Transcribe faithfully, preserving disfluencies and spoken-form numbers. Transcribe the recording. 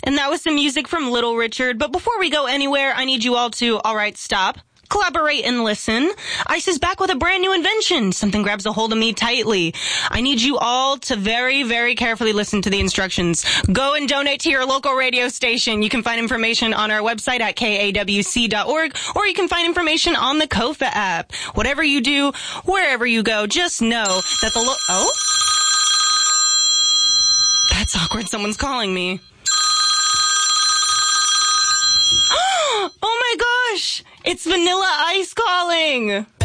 And that was some music from Little Richard. But before we go anywhere, I need you all to, all right, stop. Collaborate and listen. ICE is back with a brand new invention. Something grabs a hold of me tightly. I need you all to very, very carefully listen to the instructions. Go and donate to your local radio station. You can find information on our website at K A W C dot org, or you can find information on the Kofa app. Whatever you do, wherever you go, just know that the lo- Oh? That's awkward. Someone's calling me. Oh my gosh! It's Vanilla Ice calling!